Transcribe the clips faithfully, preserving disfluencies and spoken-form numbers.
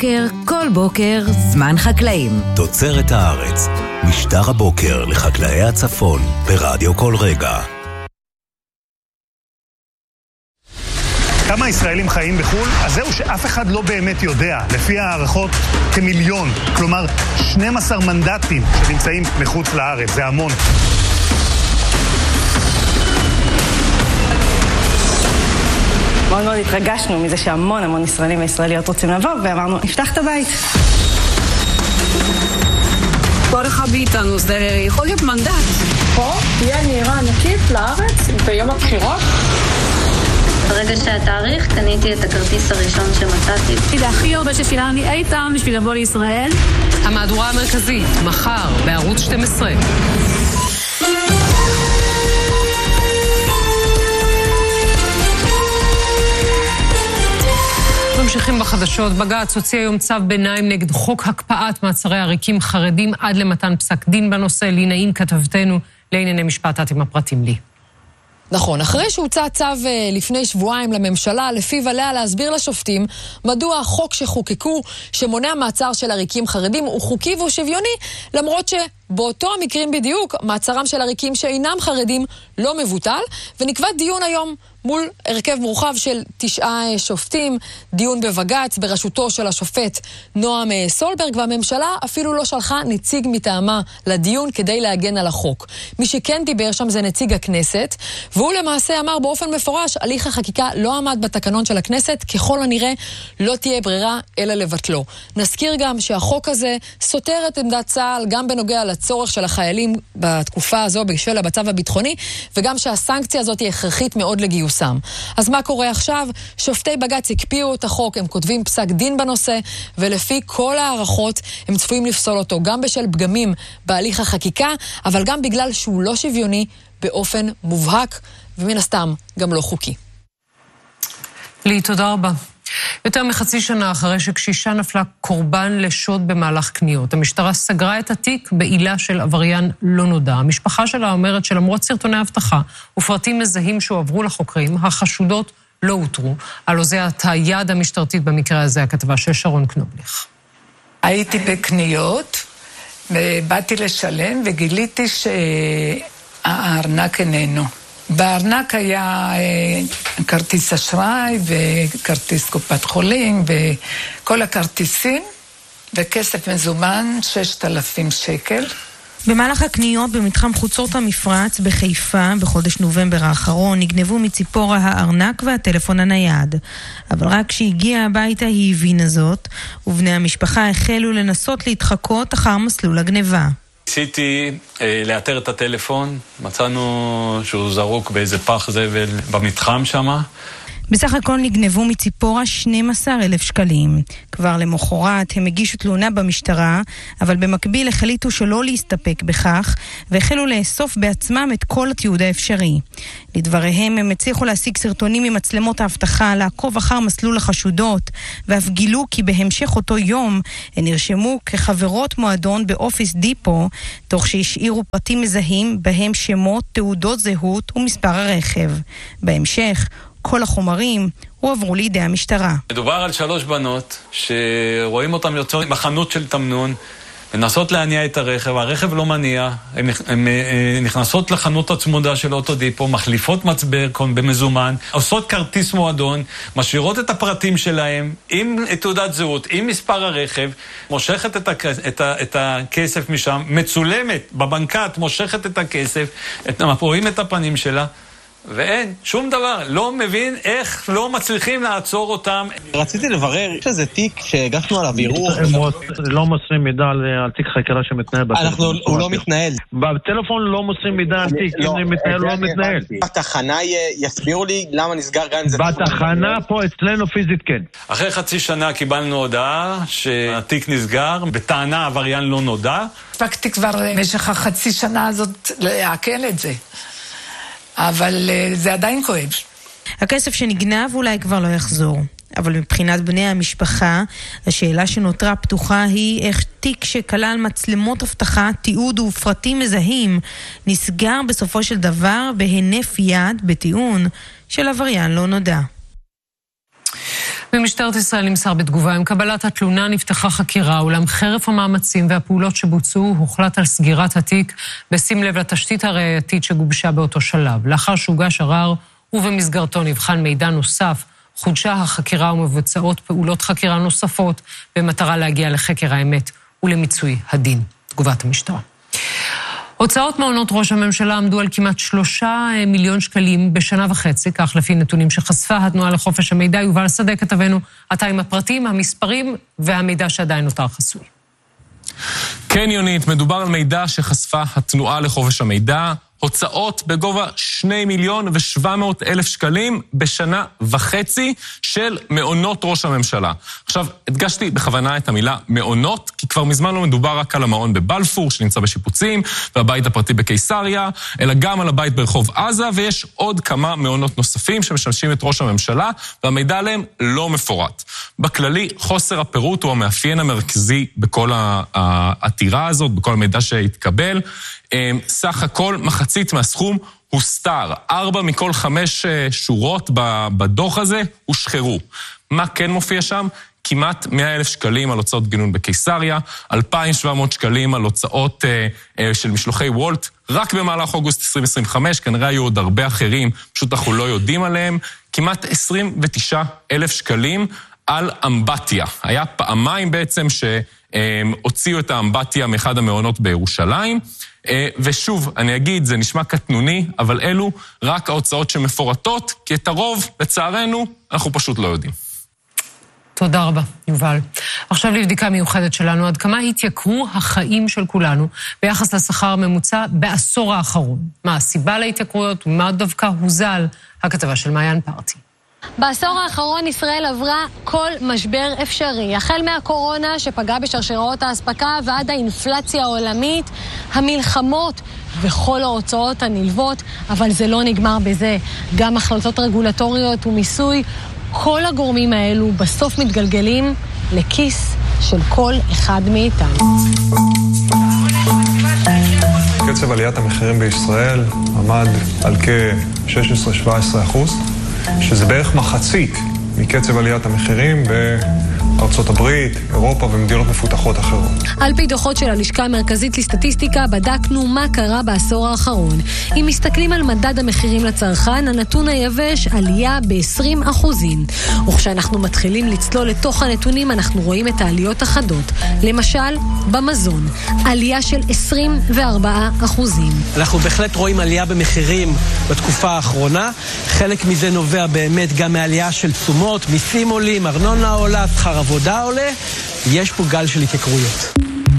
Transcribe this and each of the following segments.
בוקר, כל בוקר, זמן חקלאים. תוצרת הארץ, משטר הבוקר לחקלאי הצפון, ברדיו כל רגע. כמה ישראלים חיים בחול? אז זהו שאף אחד לא באמת יודע. לפי הערכות כמיליון, כלומר שנים עשר מנדטים שנמצאים מחוץ לארץ, זה המון. מאוד מאוד התרגשנו מזה שהמון המון ישראלים וישראליות רוצים לבוא, ואמרנו, נפתח את הבית. כל אחד מאיתנו, זה יכול להיות מנדט. פה תהיה נהירה ענקית לארץ ביום הבחירות. ברגע שהתאריך, קניתי את הכרטיס הראשון שמצאתי. זה הכי הרבה ששילמתי אי פעם בשביל לבוא לישראל. המהדורה המרכזית, מחר, בערוץ שתים עשרה. ממשיכים בחדשות. בג"ץ הוציא היום צו ביניים נגד חוק הקפאת מעצרי עריקים חרדים עד למתן פסק דין בנושא. לינאים כתבתנו לענייני משפט, את עם הפרטים לי. נכון, אחרי שהוצא צו לפני שבועיים לממשלה, לפיו עליה להסביר לשופטים מדוע החוק שחוקקו שמונע מעצר של עריקים חרדים הוא חוקי והוא שוויוני, למרות שבאותו המקרים בדיוק מעצרם של עריקים שאינם חרדים לא מבוטל, ונקבע דיון היום מול הרכב מורחב של תשעה שופטים, דיון בבג"ץ בראשותו של השופט נועם סולברג, והממשלה אפילו לא שלחה נציג מטעמה לדיון כדי להגן על החוק. מי שכן דיבר שם זה נציג הכנסת, והוא למעשה אמר באופן מפורש, הליך החקיקה לא עמד בתקנון של הכנסת, ככל הנראה לא תהיה ברירה אלא לבטלו. נזכיר גם שהחוק הזה סותר את עמדת צה"ל גם בנוגע לצורך של החיילים בתקופה הזו בשל המצב הביטחוני, וגם שהסנקציה הזאת היא הכרחית מאוד לגיוס. אז מה קורה עכשיו? שופטי בג"ץ הקפיאו את החוק, הם כותבים פסק דין בנושא, ולפי כל הערכות הם צפויים לפסול אותו, גם בשל פגמים בהליך החקיקה, אבל גם בגלל שהוא לא שוויוני באופן מובהק, ומן הסתם גם לא חוקי. לי, תודה רבה. יותר מחצי שנה אחרי שקשישה נפלה קורבן לשוד במהלך קניות, המשטרה סגרה את התיק בעילה של עבריין לא נודע. המשפחה שלה אומרת שלמרות סרטוני הבטחה ופרטים מזהים שהועברו לחוקרים, החשודות לא הותרו. על אוזיית היד המשטרתית במקרה הזה, הכתבה של שרון קנובליך. הייתי בקניות, באתי לשלם וגיליתי שהארנק איננו. בארנק היה אה, כרטיס אשראי וכרטיס קופת חולים וכל הכרטיסים וכסף מזומן ששת אלפים שקל. במהלך הקניות במתחם חוצות המפרץ בחיפה בחודש נובמבר האחרון נגנבו מציפורה הארנק והטלפון הנייד. אבל רק כשהגיעה הביתה היא הבינה זאת, ובני המשפחה החלו לנסות להתחקות אחר מסלול הגנבה. ניסיתי אה, לאתר את הטלפון, מצאנו שהוא זרוק באיזה פח זבל במתחם שמה. בסך הכל נגנבו מציפורה שנים עשר אלף שקלים. כבר למחרת הם הגישו תלונה במשטרה, אבל במקביל החליטו שלא להסתפק בכך, והחלו לאסוף בעצמם את כל התיעוד האפשרי. לדבריהם הם הצליחו להשיג סרטונים ממצלמות ההבטחה, לעקוב אחר מסלול החשודות, ואף גילו כי בהמשך אותו יום הן נרשמו כחברות מועדון באופיס דיפו, תוך שהשאירו פרטים מזהים בהם שמות, תעודות זהות ומספר הרכב. בהמשך כל החומרים הועברו לידי המשטרה. מדובר על שלוש בנות שרואים אותם יוצאות בחנות של תמנון, מנסות להניע את הרכב, הרכב לא מניע, הן נכנסות לחנות הצמודה של אוטודיפו, מחליפות מצבר במזומן, עושות כרטיס מועדון, משאירות את הפרטים שלהם עם תעודת זהות, עם מספר הרכב, מושכת את, הכ... את, ה... את הכסף משם, מצולמת בבנקת, מושכת את הכסף, את... רואים את הפנים שלה, ואין, שום דבר, לא מבין איך לא מצליחים לעצור אותם. רציתי לברר, יש איזה תיק שהגשנו עליו ערעור. לא מוסרים מידע על תיק חקירה שמתנהל בטלפון. הוא לא מתנהל. בטלפון לא מוסרים מידע על תיק, אם זה מתנהל לא מתנהל. בתחנה יסבירו לי למה נסגר גם זה. בתחנה פה אצלנו פיזית כן. אחרי חצי שנה קיבלנו הודעה שהתיק נסגר, בטענה עבריין לא נודע. הספקתי כבר במשך החצי שנה הזאת להקל את זה. אבל זה עדיין כואב. הכסף שנגנב אולי כבר לא יחזור. אבל מבחינת בני המשפחה, השאלה שנותרה פתוחה היא איך תיק שכלל מצלמות הבטחה, תיעוד ופרטים מזהים, נסגר בסופו של דבר בהינף יד בטיעון של עבריין לא נודע. במשטרת ישראל נמסר בתגובה, עם קבלת התלונה נפתחה חקירה, אולם חרף המאמצים והפעולות שבוצעו הוחלט על סגירת התיק בשים לב לתשתית הראייתית שגובשה באותו שלב. לאחר שהוגש ערר ובמסגרתו נבחן מידע נוסף, חודשה החקירה ומבוצעות פעולות חקירה נוספות במטרה להגיע לחקר האמת ולמיצוי הדין. תגובת המשטרה. הוצאות מעונות ראש הממשלה עמדו על כמעט שלושה מיליון שקלים בשנה וחצי, כך לפי נתונים שחשפה התנועה לחופש המידע. יובל שדה כתבנו, אתה עם הפרטים, המספרים והמידע שעדיין נותר חסוי. כן יונית, מדובר על מידע שחשפה התנועה לחופש המידע, הוצאות בגובה שני מיליון ושבע מאות אלף שקלים בשנה וחצי של מעונות ראש הממשלה. עכשיו, הדגשתי בכוונה את המילה מעונות, כי כבר מזמן לא מדובר רק על המעון בבלפור, שנמצא בשיפוצים, והבית הפרטי בקיסריה, אלא גם על הבית ברחוב עזה, ויש עוד כמה מעונות נוספים שמשמשים את ראש הממשלה, והמידע עליהם לא מפורט. בכללי, חוסר הפירוט הוא המאפיין המרכזי בכל העתירה הזאת, בכל המידע שהתקבל. סך הכל מחצית מהסכום הוסתר. ארבע מכל חמש שורות בדוח הזה הושחרו. מה כן מופיע שם? כמעט מאה אלף שקלים על הוצאות גינון בקיסריה, אלפיים ושבע מאות שקלים על הוצאות אה, של משלוחי וולט, רק במהלך אוגוסט עשרים עשרים וחמש, כנראה היו עוד הרבה אחרים, פשוט אנחנו לא יודעים עליהם, כמעט עשרים ותשעה אלף שקלים על אמבטיה. היה פעמיים בעצם שהוציאו את האמבטיה מאחד המעונות בירושלים, ושוב, אני אגיד, זה נשמע קטנוני, אבל אלו רק ההוצאות שמפורטות, כי את הרוב, לצערנו, אנחנו פשוט לא יודעים. תודה רבה, יובל. עכשיו לבדיקה מיוחדת שלנו, עד כמה התייקרו החיים של כולנו ביחס לשכר הממוצע בעשור האחרון. מה הסיבה להתייקרויות ומה דווקא הוזל? הכתבה של מעיין פרטי. בעשור האחרון ישראל עברה כל משבר אפשרי, החל מהקורונה שפגעה בשרשראות האספקה ועד האינפלציה העולמית, המלחמות וכל ההוצאות הנלוות, אבל זה לא נגמר בזה. גם החלטות רגולטוריות ומיסוי, כל הגורמים האלו בסוף מתגלגלים לכיס של כל אחד מאיתנו. קצב עליית המחירים בישראל עמד על כ-שש עשרה שבע עשרה אחוז, שזה בערך מחצית מקצב עליית המחירים בארצות הברית, אירופה ומדינות מפותחות אחרות. על פי דוחות של הלשכה המרכזית לסטטיסטיקה, בדקנו מה קרה בעשור האחרון. אם מסתכלים על מדד המחירים לצרכן, הנתון היבש עלייה ב-עשרים אחוזים. וכשאנחנו מתחילים לצלול לתוך הנתונים, אנחנו רואים את העליות החדות. למשל, במזון, עלייה של עשרים וארבעה אחוזים. אנחנו בהחלט רואים עלייה במחירים בתקופה האחרונה. חלק מזה נובע באמת גם מעלייה של תשומות, מיסים עולים, ארנונה עולה, שכר עבודה עולה. יש פה גל של התייקרויות.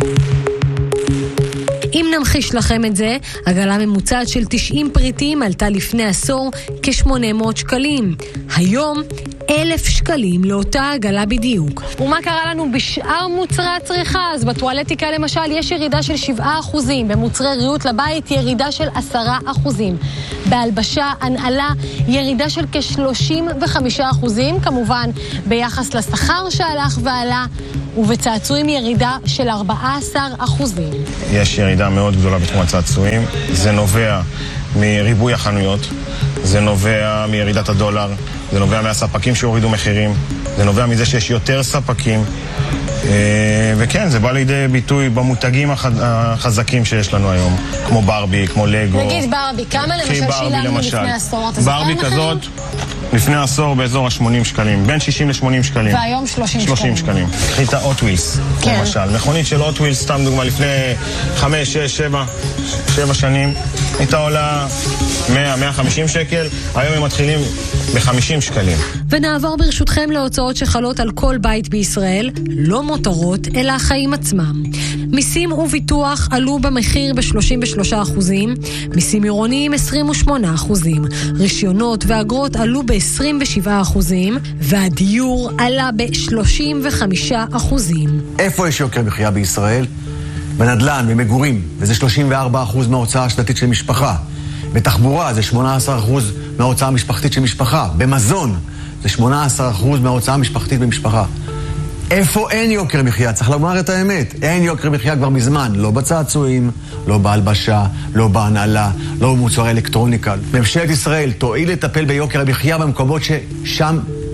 אם נמחיש לכם את זה, עגלה ממוצעת של תשעים פריטים עלתה לפני עשור כ-שמונה מאות שקלים. היום, אלף שקלים לאותה עגלה בדיוק. ומה קרה לנו בשאר מוצרי הצריכה? אז בטואלטיקה למשל יש ירידה של שבעה אחוזים, במוצרי ריהוט לבית ירידה של עשרה אחוזים. בהלבשה, הנעלה, ירידה של כ-שלושים וחמישה אחוזים, כמובן ביחס לשכר שהלך ועלה, ובצעצועים ירידה של ארבעה עשר אחוזים. יש ירידה מאוד גדולה בתחום הצעצועים, זה נובע מריבוי החנויות, זה נובע מירידת הדולר, זה נובע מהספקים שהורידו מחירים, זה נובע מזה שיש יותר ספקים, וכן, זה בא לידי ביטוי במותגים החזקים שיש לנו היום, כמו ברבי, כמו לגו. נגיד ברבי, כמה למשל שילמנו לפני עשור? ברבי כזאת, לפני עשור באזור ה-שמונים שקלים, בין שישים ל-שמונים שקלים. והיום שלושים שקלים. שלושים שקלים. קחי את ה-Hot Wheels, למשל. מכונית של Hot Wheels, סתם דוגמה, לפני חמש, שש, שבע, שבע שנים, הייתה עולה מאה, מאה וחמישים שקל, היום הם מתחילים ב-חמישים שקלים. ונעבור ברשותכם להוצאות שחלות על כל בית בישראל, לא מותרות, אלא החיים עצמם. מיסים וביטוח עלו במחיר ב-שלושים ושלושה אחוזים, מיסים עירוניים עשרים ושמונה אחוזים, רישיונות ואגרות עלו ב-עשרים ושבעה אחוזים, והדיור עלה ב-שלושים וחמישה אחוזים. איפה יש יוקר מחיה בישראל? בנדל"ן, במגורים, וזה שלושים וארבעה אחוז מההוצאה השנתית של משפחה. בתחבורה זה שמונה עשרה אחוז מההוצאה המשפחתית של משפחה. במזון זה שמונה עשרה אחוז מההוצאה המשפחתית במשפחה. איפה אין יוקר מחיה? צריך לומר את האמת. אין יוקר מחיה כבר מזמן. לא בצעצועים, לא בהלבשה, לא בהנעלה, לא במוצרי אלקטרוניקה. ממשלת ישראל תועיל לטפל ביוקר המחיה במקומות ששם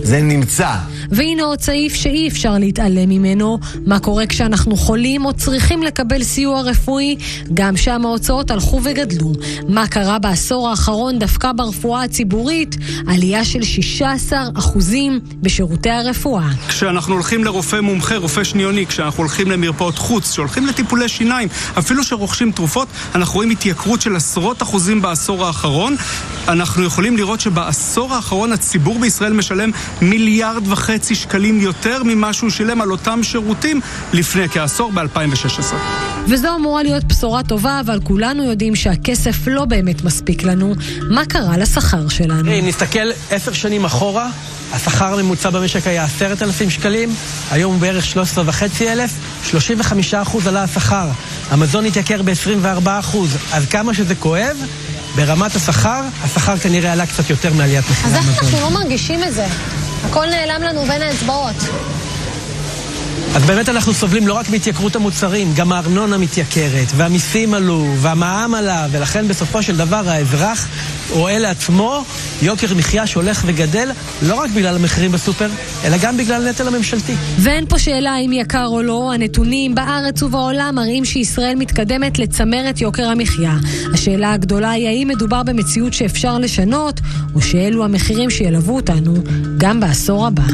זה נמצא. והנה עוד סעיף שאי אפשר להתעלם ממנו, מה קורה כשאנחנו חולים או צריכים לקבל סיוע רפואי, גם שם ההוצאות הלכו וגדלו. מה קרה בעשור האחרון דווקא ברפואה הציבורית? עלייה של שישה עשר אחוזים בשירותי הרפואה. כשאנחנו הולכים לרופא מומחה, רופא שניוני, כשאנחנו הולכים למרפאות חוץ, שהולכים לטיפולי שיניים, אפילו שרוכשים תרופות, אנחנו רואים התייקרות של עשרות אחוזים בעשור האחרון. אנחנו יכולים לראות שבעשור האחרון הציבור בישראל משלם מיליארד וחצי שקלים יותר ממה שהוא שילם על אותם שירותים לפני כעשור ב-אלפיים ושש עשרה. וזו אמורה להיות בשורה טובה, אבל כולנו יודעים שהכסף לא באמת מספיק לנו. מה קרה לשכר שלנו? אם נסתכל עשר שנים אחורה, השכר הממוצע במשק היה עשרת אלפים שקלים, היום הוא בערך שלוש עשרה וחצי אלף, שלושים וחמישה אחוז עלה השכר. המזון התייקר ב-עשרים וארבעה אחוז. אז כמה שזה כואב, ברמת השכר, השכר כנראה עלה קצת יותר מעליית מחירי המזון. אז איך אנחנו לא מרגישים את זה? הכל נעלם לנו בין האצבעות. אז באמת אנחנו סובלים לא רק מהתייקרות המוצרים, גם הארנונה מתייקרת, והמיסים עלו, והמע"מ עלה, ולכן בסופו של דבר האזרח רואה לעצמו יוקר מחיה שהולך וגדל, לא רק בגלל המחירים בסופר, אלא גם בגלל הנטל הממשלתי. ואין פה שאלה אם יקר או לא, הנתונים בארץ ובעולם מראים שישראל מתקדמת לצמר את יוקר המחיה. השאלה הגדולה היא האם מדובר במציאות שאפשר לשנות, או שאלו המחירים שילוו אותנו גם בעשור הבא.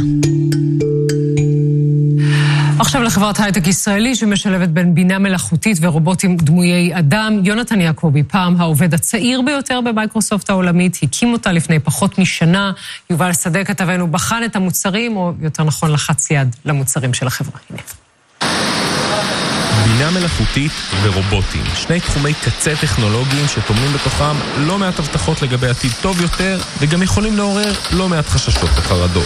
עכשיו לחברת הייטק ישראלי שמשלבת בין בינה מלאכותית ורובוטים דמויי אדם. יונתן יעקובי, פעם העובד הצעיר ביותר במייקרוסופט העולמית, הקים אותה לפני פחות משנה. יובל שדה כתבנו בחן את המוצרים, או יותר נכון לחץ יד למוצרים של החברה. הנה. בינה מלאכותית ורובוטים, שני תחומי קצה טכנולוגיים שטומנים בתוכם לא מעט הבטחות לגבי עתיד טוב יותר, וגם יכולים לעורר לא מעט חששות וחרדות.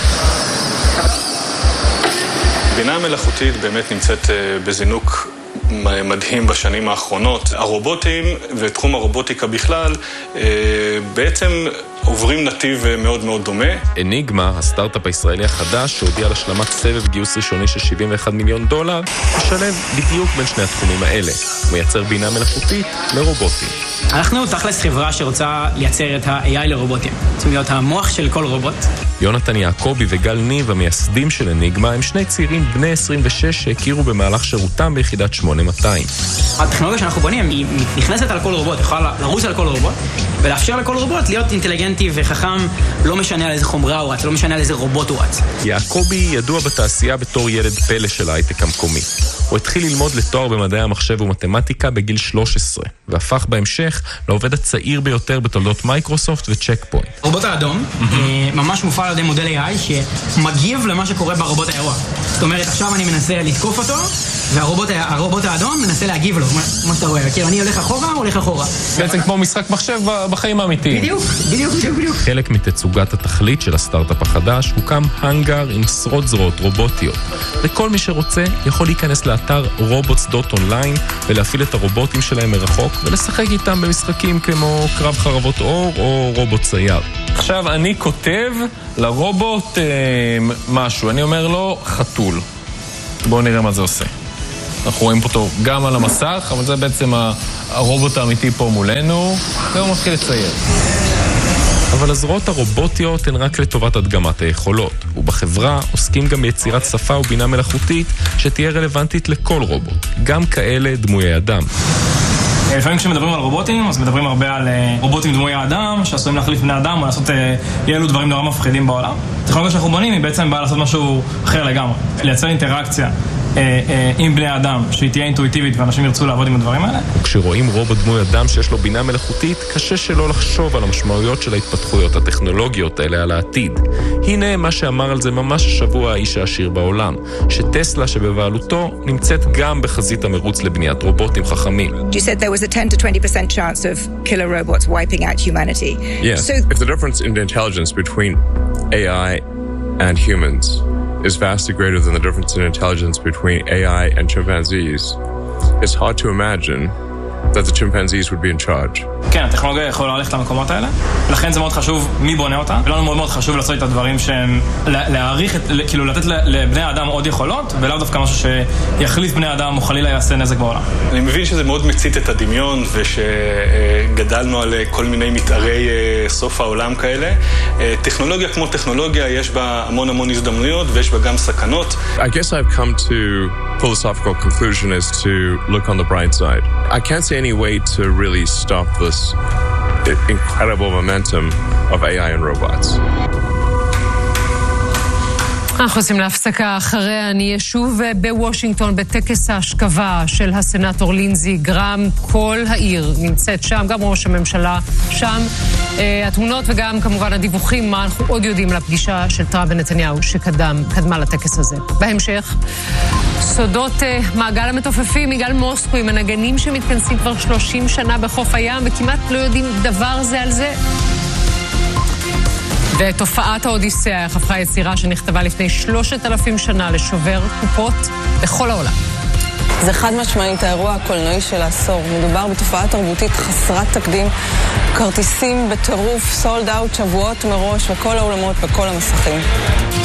בינה מלאכותית באמת נמצאת בזינוק מדהים בשנים האחרונות. הרובוטים ותחום הרובוטיקה בכלל בעצם עוברים נתיב מאוד מאוד דומה. אניגמה, הסטארט-אפ הישראלי החדש שהודיע על השלמת סבב גיוס ראשוני של שבעים ואחד מיליון דולר, משלב בדיוק בין שני התחומים האלה. הוא מייצר בינה מלאכותית לרובוטים. אנחנו תכלס חברה שרוצה לייצר את ה-איי איי לרובוטים. רוצים להיות המוח של כל רובוט. יונתן יעקובי וגל ניב, המייסדים של אניגמה, הם שני צעירים בני עשרים ושש שהכירו במהלך שירותם ביחידת שמונה מאתיים. הטכנולוגיה שאנחנו בונים היא נכנסת על כל רובוט, יכולה לרוץ על כל רובוט, ולאפשר לכל רובוט להיות אינטליגנטי וחכם, לא משנה על איזה חומרה הוא רץ, לא משנה על איזה רובוט הוא רץ. יעקובי ידוע בתעשייה בתור ילד פלא של ההייטק המקומי. הוא התחיל ללמוד לתואר במדעי המחשב ומתמטיקה בגיל שלוש עשרה, והפך בהמשך לעובד הצעיר ביותר בתולדות מייקרוסופט וצ'ק פוינט. הרובוט האדום ממש מופעל על ידי מודל איי איי שמגיב למה שקורה ברובוט האירוע. זאת אומרת, עכשיו אני מנסה לתקוף אותו, והרובוט האדום מנסה להגיב לו, כמו שאתה רואה. כאילו, אני הולך אחורה, הוא הולך אחורה. בעצם כמו משחק מחשב בחיים האמיתיים. בדיוק, בדיוק, בדיוק, בדיוק. חלק מתצוגת התכלית של הסטארט-אפ החדש הוקם הנגר עם עשרות זרועות רובוטיות. וכל מי שרוצה יכול להיכנס לאתר robots דוט אונליין ולהפעיל את הרובוטים שלהם מרחוק ולשחק איתם במשחקים כמו קרב חרבות אור או רובוט צייר. עכשיו אני כותב לרובוט אה, משהו, אני אומר לו חתול. בואו נראה מה זה עושה. אנחנו רואים אותו גם על המסך, אבל זה בעצם הרובוט האמיתי פה מולנו, והוא מתחיל לצייר. אבל הזרועות הרובוטיות הן רק לטובת הדגמת היכולות, ובחברה עוסקים גם ביצירת שפה ובינה מלאכותית שתהיה רלוונטית לכל רובוט, גם כאלה דמויי אדם. לפעמים כשמדברים על רובוטים, אז מדברים הרבה על רובוטים דמויי אדם, שעשויים להחליף בני אדם, או לעשות אילו דברים נורא מפחידים בעולם. הטכנולוגיה שאנחנו בונים היא בעצם באה לעשות משהו אחר לגמרי, לייצר אינטראקציה עם בני אדם, שהיא תהיה אינטואיטיבית ואנשים ירצו לעבוד עם הדברים האלה. וכשרואים רובוט דמוי אדם שיש לו בינה מלאכותית, קשה שלא לחשוב על המשמעויות של ההתפתחויות הטכנולוגיות האלה על העתיד. הנה מה שאמר על זה ממש השבוע האיש העשיר בעולם, שטסלה שבבעלותו נמצאת גם בחזית המרוץ לבניית רובוטים חכמים. You said there was a ten to twenty percent chance of killer robots wiping out humanity. Yes, so if the difference in intelligence between A I and humans is vastly greater than the difference in intelligence between A I and chimpanzees, it's hard to imagine that the chimpanzees would be in charge. כן, הטכנולוגיה יכולה ללכת למקומות האלה, לכן זה מאוד חשוב מי בונה אותה, ולנו מאוד מאוד חשוב לעשות את הדברים שהם, להעריך, כאילו לתת לבני האדם עוד יכולות, ולאו דווקא משהו שיחליף בני האדם או חלילה יעשה נזק בעולם. אני מבין שזה מאוד מצית את הדמיון, ושגדלנו על כל מיני מתארי סוף העולם כאלה. טכנולוגיה כמו טכנולוגיה, יש בה המון המון הזדמנויות, ויש בה גם סכנות. I guess I've come to philosophical conclusion is to look on the bright side. I can't see any way to really stop this incredible momentum of A I and robots. אנחנו עושים להפסקה אחריה, אני אהיה שוב בוושינגטון בטקס ההשכבה של הסנאטור לינזי גרם. כל העיר נמצאת שם, גם ראש הממשלה שם. התמונות וגם כמובן הדיווחים, מה אנחנו עוד יודעים לפגישה של טראמפ ונתניהו שקדמה לטקס הזה. בהמשך, סודות מעגל המתופפים, יגאל מוסקו עם הנגנים שמתכנסים כבר שלושים שנה בחוף הים וכמעט לא יודעים דבר זה על זה. ותופעת האודיסאה הפכה יצירה שנכתבה לפני שלושת אלפים שנה לשובר קופות בכל העולם. זה חד משמעית האירוע הקולנועי של העשור. מדובר בתופעה תרבותית חסרת תקדים, כרטיסים בטירוף, סולד אאוט שבועות מראש, וכל האולמות וכל המסכים.